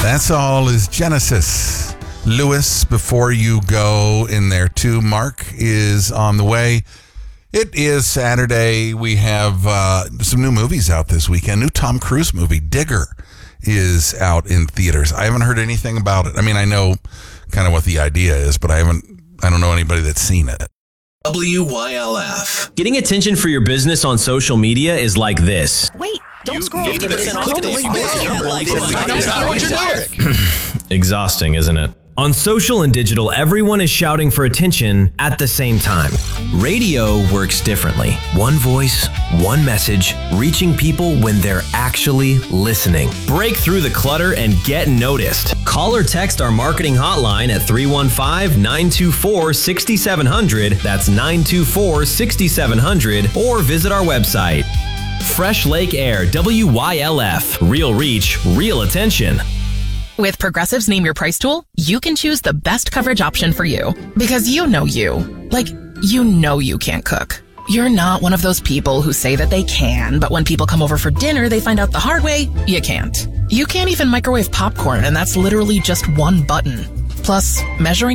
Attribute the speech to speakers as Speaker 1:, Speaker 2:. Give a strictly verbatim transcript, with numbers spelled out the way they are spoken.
Speaker 1: That's All is Genesis. Lewis, Before You Go in there too. Mark is on the way. It is Saturday. We have uh, some new movies out this weekend. New Tom Cruise movie, Digger, is out in theaters. I haven't heard anything about it. I mean, I know kind of what the idea is, but I haven't, I don't know anybody that's seen it.
Speaker 2: W Y L F.
Speaker 3: Getting attention for your business on social media is like this.
Speaker 4: Wait, don't
Speaker 2: You
Speaker 4: scroll.
Speaker 2: fifty percent off today.
Speaker 3: Exhausting, isn't it? On social and digital, everyone is shouting for attention at the same time. Radio works differently. One voice, one message, reaching people when they're actually listening. Break through the clutter and get noticed. Call or text our marketing hotline at three one five, nine two four, six seven zero zero. That's nine two four, six seven zero zero. Or visit our website. Fresh Lake Air, W Y L F. Real reach, real attention.
Speaker 5: With Progressive's Name Your Price tool, you can choose the best coverage option for you. Because you know you. Like, you know you can't cook. You're not one of those people who say that they can, but when people come over for dinner, they find out the hard way, you can't. You can't even microwave popcorn, and that's literally just one button. Plus, measuring